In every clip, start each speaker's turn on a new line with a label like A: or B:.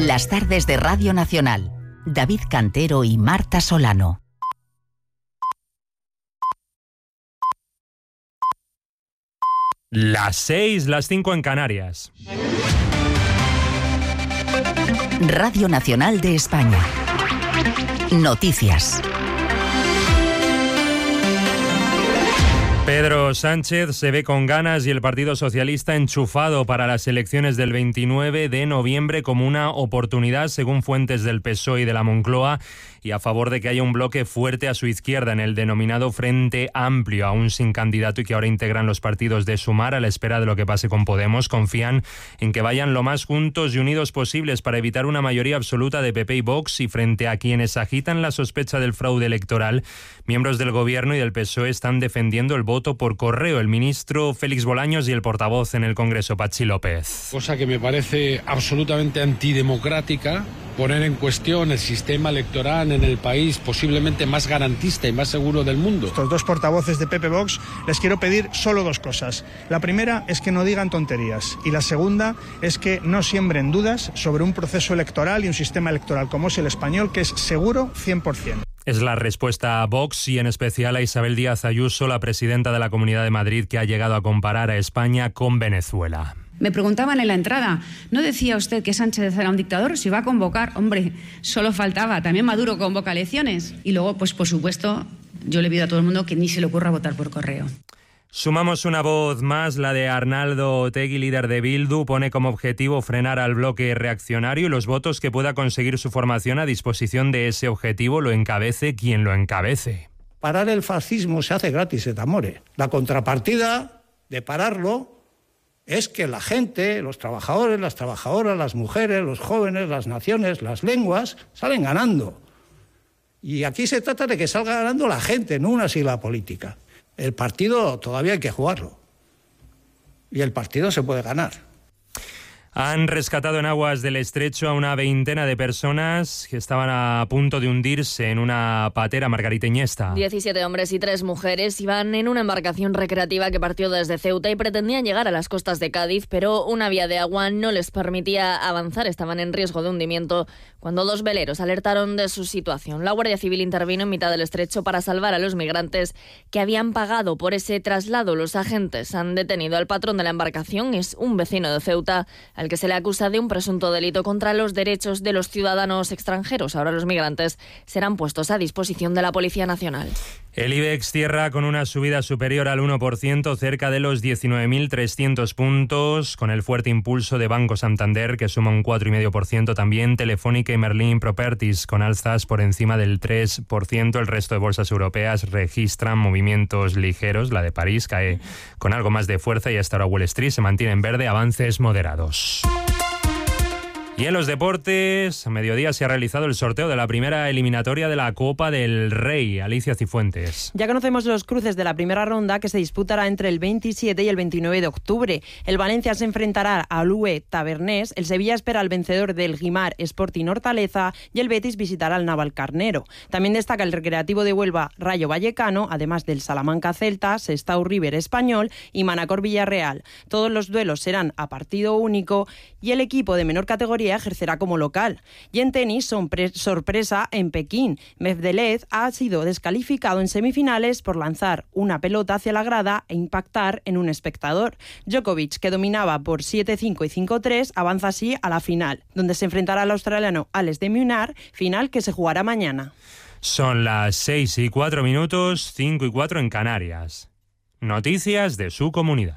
A: Las tardes de Radio Nacional. David Cantero y Marta Solano.
B: Las 6, las 5 en Canarias.
A: Radio Nacional de España. Noticias.
B: Pedro Sánchez se ve con ganas y el Partido Socialista enchufado para las elecciones del 29 de noviembre como una oportunidad, según fuentes del PSOE y de la Moncloa, y a favor de que haya un bloque fuerte a su izquierda en el denominado Frente Amplio, aún sin candidato y que ahora integran los partidos de Sumar a la espera de lo que pase con Podemos. Confían en que vayan lo más juntos y unidos posibles para evitar una mayoría absoluta de PP y Vox, y frente a quienes agitan la sospecha del fraude electoral, miembros del Gobierno y del PSOE están defendiendo el voto por correo. El ministro Félix Bolaños y el portavoz en el Congreso, Patxi López.
C: Cosa que me parece absolutamente antidemocrática, poner en cuestión el sistema electoral en el país posiblemente más garantista y más seguro del mundo.
D: Estos dos portavoces de PP Vox les quiero pedir solo dos cosas. La primera es que no digan tonterías y la segunda es que no siembren dudas sobre un proceso electoral y un sistema electoral como es el español, que es seguro 100%.
B: Es la respuesta a Vox y en especial a Isabel Díaz Ayuso, la presidenta de la Comunidad de Madrid, que ha llegado a comparar a España con Venezuela.
E: Me preguntaban en la entrada, ¿no decía usted que Sánchez era un dictador? Si va a convocar, hombre, solo faltaba, también Maduro convoca elecciones. Y luego, pues por supuesto, yo le pido a todo el mundo que ni se le ocurra votar por correo.
B: Sumamos una voz más, la de Arnaldo Otegi, líder de Bildu. Pone como objetivo frenar al bloque reaccionario y los votos que pueda conseguir su formación a disposición de ese objetivo lo encabece quien lo encabece.
F: Parar el fascismo se hace gratis et amore. La contrapartida de pararlo es que la gente, los trabajadores, las trabajadoras, las mujeres, los jóvenes, las naciones, las lenguas, salen ganando. Y aquí se trata de que salga ganando la gente, no una sigla política. El partido todavía hay que jugarlo. Y el partido se puede ganar.
B: Han rescatado en aguas del estrecho a una veintena de personas que estaban a punto de hundirse en una patera, Margarita Iniesta.
G: 17 hombres y 3 mujeres iban en una embarcación recreativa que partió desde Ceuta y pretendían llegar a las costas de Cádiz, pero una vía de agua no les permitía avanzar. Estaban en riesgo de hundimiento cuando 2 veleros alertaron de su situación. La Guardia Civil intervino en mitad del estrecho para salvar a los migrantes que habían pagado por ese traslado. Los agentes han detenido al patrón de la embarcación, es un vecino de Ceuta, al que se le acusa de un presunto delito contra los derechos de los ciudadanos extranjeros. Ahora los migrantes serán puestos a disposición de la Policía Nacional.
B: El IBEX cierra con una subida superior al 1%, cerca de los 19.300 puntos, con el fuerte impulso de Banco Santander, que suma un 4,5%. También Telefónica y Merlin Properties, con alzas por encima del 3%. El resto de bolsas europeas registran movimientos ligeros. La de París cae con algo más de fuerza y hasta ahora Wall Street se mantiene en verde, avances moderados. Y en los deportes, a mediodía se ha realizado el sorteo de la primera eliminatoria de la Copa del Rey. Alicia Cifuentes.
H: Ya conocemos los cruces de la primera ronda, que se disputará entre el 27 y el 29 de octubre. El Valencia se enfrentará al UE Tavernés, el Sevilla espera al vencedor del Guimar Sporting Hortaleza y el Betis visitará al Navalcarnero. También destaca el Recreativo de Huelva Rayo Vallecano, además del Salamanca Celta, Sestao River Español y Manacor Villarreal. Todos los duelos serán a partido único y el equipo de menor categoría ejercerá como local. Y en tenis, sorpresa en Pekín. Medvedev ha sido descalificado en semifinales por lanzar una pelota hacia la grada e impactar en un espectador. Djokovic, que dominaba por 7-5 y 5-3, avanza así a la final, donde se enfrentará al australiano Alex de Minaur, final que se jugará mañana.
B: Son las 6:04, 5:04 en Canarias. Noticias de su comunidad.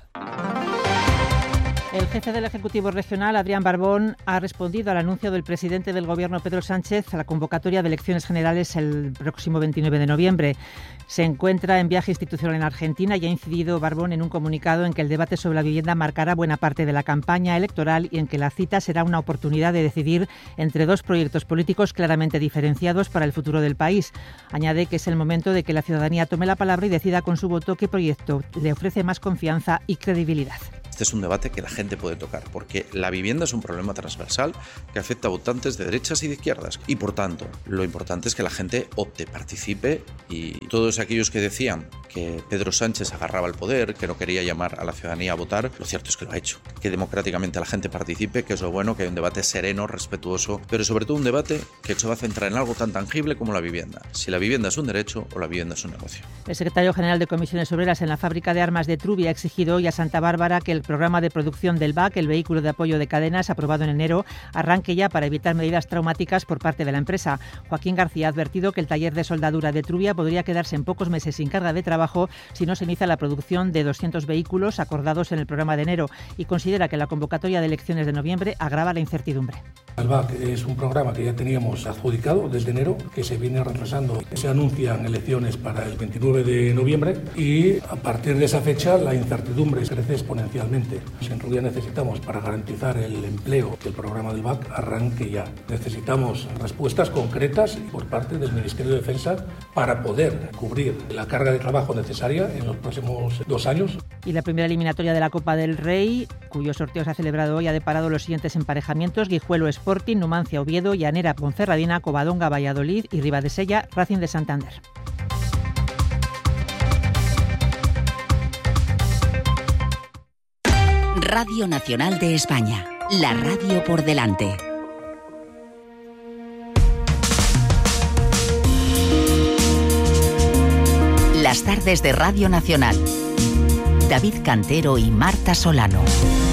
I: El jefe del Ejecutivo Regional, Adrián Barbón, ha respondido al anuncio del presidente del Gobierno, Pedro Sánchez, a la convocatoria de elecciones generales el próximo 29 de noviembre. Se encuentra en viaje institucional en Argentina y ha incidido Barbón en un comunicado en que el debate sobre la vivienda marcará buena parte de la campaña electoral y en que la cita será una oportunidad de decidir entre dos proyectos políticos claramente diferenciados para el futuro del país. Añade que es el momento de que la ciudadanía tome la palabra y decida con su voto qué proyecto le ofrece más confianza y credibilidad.
J: Este es un debate que la gente puede tocar, porque la vivienda es un problema transversal que afecta a votantes de derechas y de izquierdas. Y por tanto, lo importante es que la gente opte, participe, y todos aquellos que decían que Pedro Sánchez agarraba el poder, que no quería llamar a la ciudadanía a votar, lo cierto es que lo ha hecho. Que democráticamente la gente participe, que es lo bueno, que hay un debate sereno, respetuoso, pero sobre todo un debate que se va a centrar en algo tan tangible como la vivienda. Si la vivienda es un derecho o la vivienda es un negocio.
I: El secretario general de Comisiones Obreras en la fábrica de armas de Trubia ha exigido hoy a Santa Bárbara que el programa de producción del BAC, el vehículo de apoyo de cadenas aprobado en enero, arranque ya para evitar medidas traumáticas por parte de la empresa. Joaquín García ha advertido que el taller de soldadura de Trubia podría quedarse en pocos meses sin carga de trabajo si no se inicia la producción de 200 vehículos acordados en el programa de enero, y considera que la convocatoria de elecciones de noviembre agrava la incertidumbre.
K: El BAC es un programa que ya teníamos adjudicado desde enero, que se viene retrasando. Se anuncian elecciones para el 29 de noviembre y a partir de esa fecha la incertidumbre crece exponencialmente. En Trubia necesitamos, para garantizar el empleo, que el programa del BAC arranque ya. Necesitamos respuestas concretas por parte del Ministerio de Defensa para poder cubrir la carga de trabajo necesaria en los próximos 2 años.
I: Y la primera eliminatoria de la Copa del Rey, cuyo sorteo se ha celebrado hoy, ha deparado los siguientes emparejamientos: Guijuelo Sporting, Numancia Oviedo, Llanera Ponferradina, Covadonga Valladolid y Ribadesella Racing de Santander.
A: Radio Nacional de España, la radio por delante. Las tardes de Radio Nacional. David Cantero y Marta Solano.